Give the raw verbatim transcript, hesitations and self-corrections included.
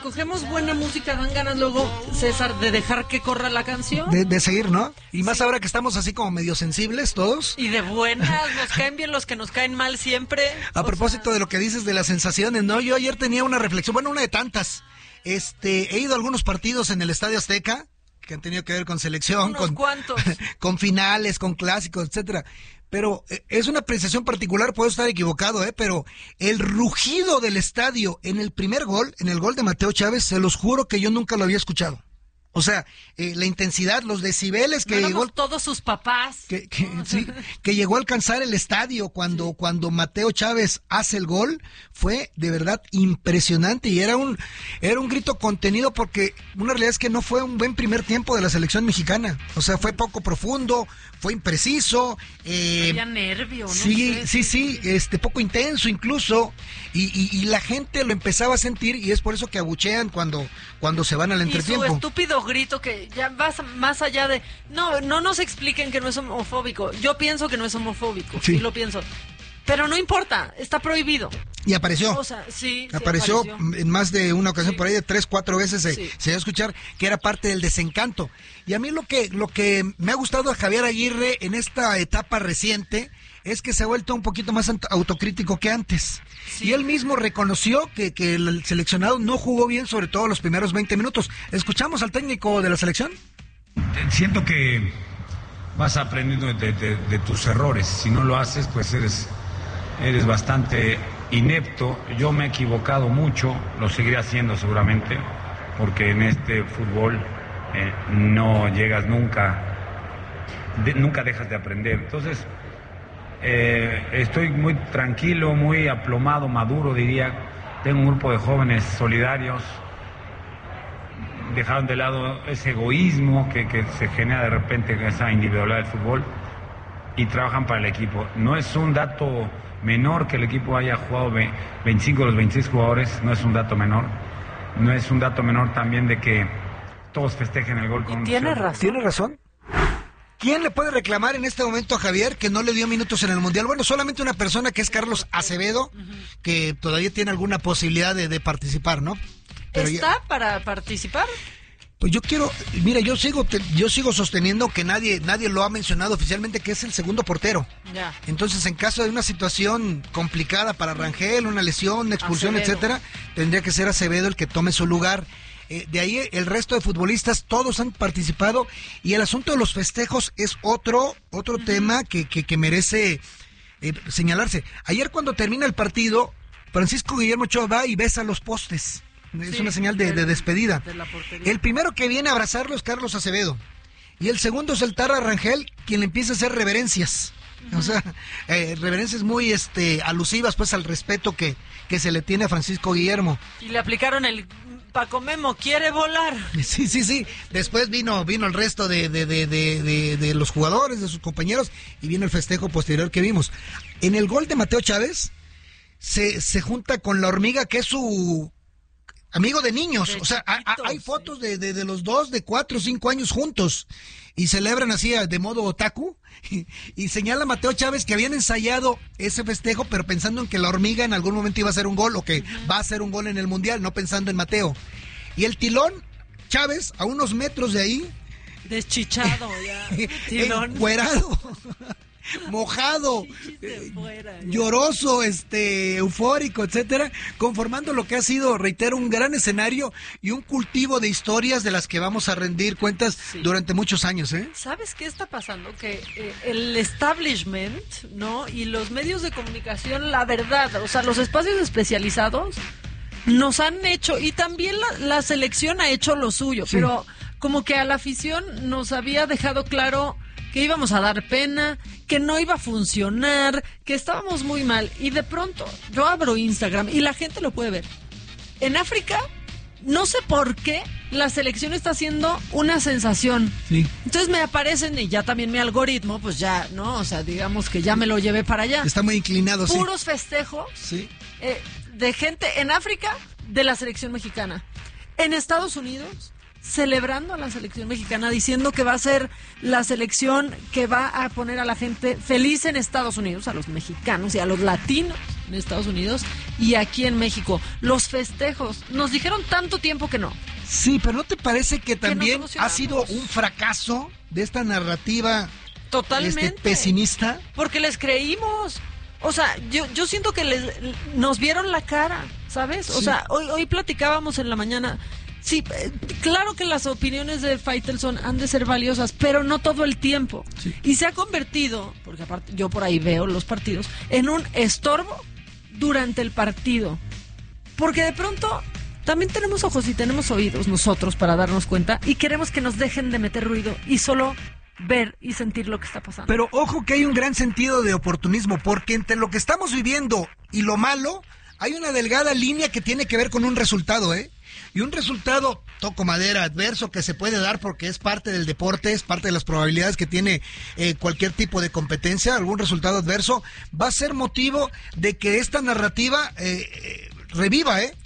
escogemos buena música, dan ganas luego, César, de dejar que corra la canción. De, de seguir, ¿no? Y más Sí. ahora que estamos así como medio sensibles todos. Y de buenas, nos caen bien los que nos caen mal siempre. A O propósito sea, de lo que dices de las sensaciones, ¿no? Yo ayer tenía una reflexión, bueno, una de tantas. Este, he ido a algunos partidos en el Estadio Azteca, que han tenido que ver con selección, unos con, cuantos. con finales, con clásicos, etcétera. Pero eh, es una apreciación particular, puedo estar equivocado, ¿eh? Pero el rugido del estadio en el primer gol, en el gol de Mateo Chávez, se los juro que yo nunca lo había escuchado. O sea, eh, la intensidad, los decibeles que No llegó... éramos todos sus papás. Que, que, sí, que llegó a alcanzar el estadio cuando, sí. cuando Mateo Chávez hace el gol, fue de verdad impresionante y era un, era un grito contenido porque una realidad es que no fue un buen primer tiempo de la selección mexicana. O sea, fue poco profundo, fue impreciso. Eh, Había nervio, ¿no? Sí, sé. sí, sí, este, poco intenso incluso. Y, y, y la gente lo empezaba a sentir y es por eso que abuchean cuando, cuando se van al entretiempo. Y su estúpido grito que ya va más allá de... No, no nos expliquen que no es homofóbico. Yo pienso que no es homofóbico, sí, sí lo pienso. Pero no importa, está prohibido. Y apareció. O sea, sí, apareció, sí, apareció en más de una ocasión, sí. Por ahí de tres, cuatro veces se, sí. se dio a escuchar que era parte del desencanto. Y a mí lo que, lo que me ha gustado a Javier Aguirre en esta etapa reciente es que se ha vuelto un poquito más autocrítico que antes. Sí. Y él mismo reconoció que, que el seleccionado no jugó bien, sobre todo los primeros veinte minutos. ¿Escuchamos al técnico de la selección? Siento que vas aprendiendo de, de, de tus errores. Si no lo haces, pues eres, eres bastante inepto. Yo me he equivocado mucho, lo seguiré haciendo seguramente, porque en este fútbol eh, no llegas nunca, de, nunca dejas de aprender. Entonces... Eh, estoy muy tranquilo, muy aplomado, maduro diría. Tengo un grupo de jóvenes solidarios, dejaron de lado ese egoísmo que, que se genera de repente en esa individualidad del fútbol y trabajan para el equipo. No es un dato menor que el equipo haya jugado veinticinco de los veintiséis jugadores, no es un dato menor. No es un dato menor también de que todos festejen el gol con... Y tiene razón. ¿Tiene razón? ¿Quién le puede reclamar en este momento a Javier que no le dio minutos en el Mundial? Bueno, solamente una persona que es Carlos Acevedo, uh-huh. que todavía tiene alguna posibilidad de, de participar, ¿no? Pero ¿está ya... para participar? Pues yo quiero, mira, yo sigo te, yo sigo sosteniendo que nadie nadie lo ha mencionado oficialmente, que es el segundo portero. Ya. Entonces, en caso de una situación complicada para Rangel, una lesión, una expulsión, Acevedo. etcétera, tendría que ser Acevedo el que tome su lugar. Eh, de ahí el resto de futbolistas, todos han participado y el asunto de los festejos es otro otro uh-huh. tema que, que, que merece eh, señalarse. Ayer cuando termina el partido, Francisco Guillermo Ochoa va y besa los postes. Es sí, una señal de, de despedida. De el primero que viene a abrazarlo es Carlos Acevedo y el segundo es el Tara Rangel, quien le empieza a hacer reverencias. Uh-huh. O sea, eh, reverencias muy este alusivas pues al respeto que, que se le tiene a Francisco Guillermo. Y le aplicaron el Paco Memo, ¿quiere volar? Sí, sí, sí. Después vino vino el resto de, de, de, de, de, de los jugadores, de sus compañeros, y vino el festejo posterior que vimos. En el gol de Mateo Chávez, se, se junta con la hormiga, que es su amigo de niños. De o sea, chiquitos, hay, hay fotos de, de, de los dos, de cuatro o cinco años juntos, y celebran así de modo otaku, y, y señala a Mateo Chávez que habían ensayado ese festejo, pero pensando en que la hormiga en algún momento iba a hacer un gol, o que uh-huh. va a hacer un gol en el Mundial, no pensando en Mateo. Y el Tilón Chávez, a unos metros de ahí, deschichado ya, Tilón. Encuerado, mojado, fuera, lloroso, este, eufórico, etcétera, conformando lo que ha sido, reitero, un gran escenario y un cultivo de historias de las que vamos a rendir cuentas sí. durante muchos años, ¿eh? ¿Sabes qué está pasando? Que eh, el establishment, ¿no? Y los medios de comunicación, la verdad, o sea, los espacios especializados nos han hecho, y también la, la selección ha hecho lo suyo, sí. pero como que a la afición nos había dejado claro que íbamos a dar pena, que no iba a funcionar, que estábamos muy mal. Y de pronto yo abro Instagram y la gente lo puede ver. En África, no sé por qué, la selección está haciendo una sensación. Sí. Entonces me aparecen, y ya también mi algoritmo, pues ya, ¿no? O sea, digamos que ya me lo llevé para allá. Está muy inclinado, sí. Puros festejos sí. eh, de gente en África de la selección mexicana. En Estados Unidos, celebrando a la selección mexicana, diciendo que va a ser la selección que va a poner a la gente feliz en Estados Unidos, a los mexicanos y a los latinos, en Estados Unidos y aquí en México. Los festejos, nos dijeron tanto tiempo que no. Sí, pero ¿no te parece que también nos ha sido un fracaso de esta narrativa totalmente este, pesimista? Porque les creímos. O sea, yo yo siento que les nos vieron la cara, ¿sabes? O Sí. sea, hoy hoy platicábamos en la mañana. Sí, eh, claro que las opiniones de Faitelson han de ser valiosas, pero no todo el tiempo. Sí. Y se ha convertido, porque aparte yo por ahí veo los partidos, en un estorbo durante el partido. Porque de pronto también tenemos ojos y tenemos oídos nosotros para darnos cuenta y queremos que nos dejen de meter ruido y solo ver y sentir lo que está pasando. Pero ojo que hay un gran sentido de oportunismo, porque entre lo que estamos viviendo y lo malo, hay una delgada línea que tiene que ver con un resultado, ¿eh? Y un resultado, toco madera, adverso, que se puede dar porque es parte del deporte, es parte de las probabilidades que tiene eh, cualquier tipo de competencia, algún resultado adverso, va a ser motivo de que esta narrativa eh, eh, reviva, ¿eh?